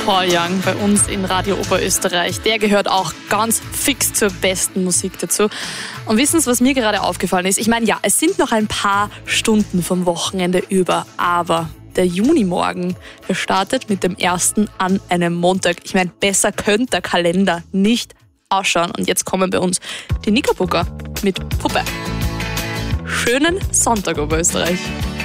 Paul Young bei uns in Radio Oberösterreich. Der gehört auch ganz fix zur besten Musik dazu. Und wissen Sie, was mir gerade aufgefallen ist? Ich meine, ja, es sind noch ein paar Stunden vom Wochenende über, aber der Junimorgen, der startet mit dem 1. an einem Montag. Ich meine, besser könnte der Kalender nicht ausschauen. Und jetzt kommen bei uns die Knickerbocker mit Puppe. Schönen Sonntag, Oberösterreich.